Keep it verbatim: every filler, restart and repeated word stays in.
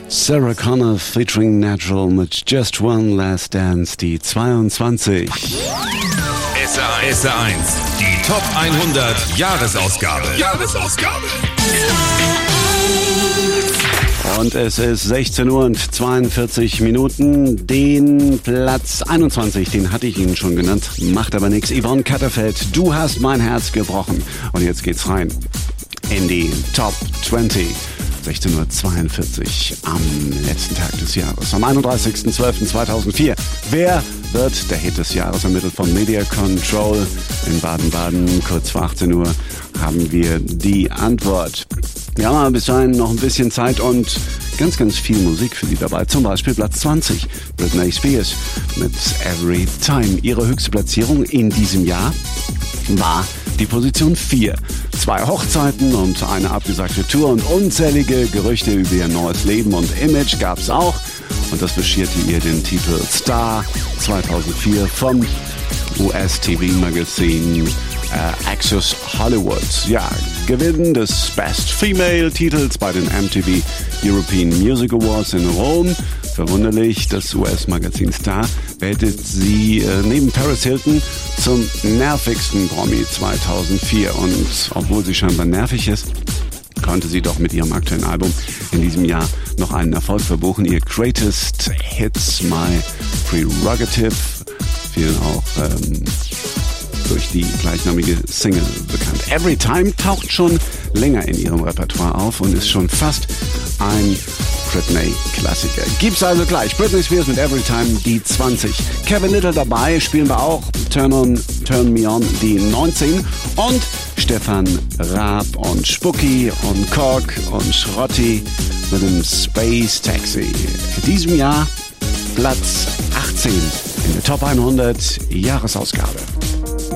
Sarah Connor featuring Natural mit Just One Last Dance, die zweiundzwanzig. S R eins, die Top hundert Jahresausgabe. Jahresausgabe. Und es ist sechzehn Uhr und zweiundvierzig Minuten. Den Platz einundzwanzig, den hatte ich Ihnen schon genannt, macht aber nichts. Yvonne Katterfeld, du hast mein Herz gebrochen. Und jetzt geht's rein in die Top zwanzig. sechzehn Uhr zweiundvierzig am letzten Tag des Jahres, am einunddreißigsten zwölften zweitausendvier. Wer wird der Hit des Jahres ermittelt von Media Control in Baden-Baden? Kurz vor achtzehn Uhr haben wir die Antwort. Wir haben aber bis dahin noch ein bisschen Zeit und ganz, ganz viel Musik für Sie dabei. Zum Beispiel Platz zwanzig, Britney Spears mit Every Time. Ihre höchste Platzierung in diesem Jahr war die Position vier. Zwei Hochzeiten und eine abgesagte Tour und unzählige Gerüchte über ihr neues Leben und Image gab's auch. Und das bescherte ihr den Titel Star zweitausendvier vom U S-T V-Magazin äh, Access Hollywood. Ja, Gewinn des Best Female-Titels bei den M T V European Music Awards in Rom. Verwunderlich, das U S-Magazin Star wählte sie äh, neben Paris Hilton zum nervigsten Promi zweitausendvier. Und obwohl sie scheinbar nervig ist, konnte sie doch mit ihrem aktuellen Album in diesem Jahr noch einen Erfolg verbuchen. Ihr Greatest Hits, My Prerogative, vielen auch ähm, durch die gleichnamige Single bekannt. Every Time taucht schon länger in ihrem Repertoire auf und ist schon fast ein Britney-Klassiker. Gibt's also gleich. Britney Spears mit Every Time, die zwanzig. Kevin Little dabei, spielen wir auch Turn On, Turn Me On, die neunzehn. Und Stefan Raab und Spucki und Kork und Schrotti mit dem Space Taxi. In diesem Jahr Platz achtzehn in der Top hundert Jahresausgabe.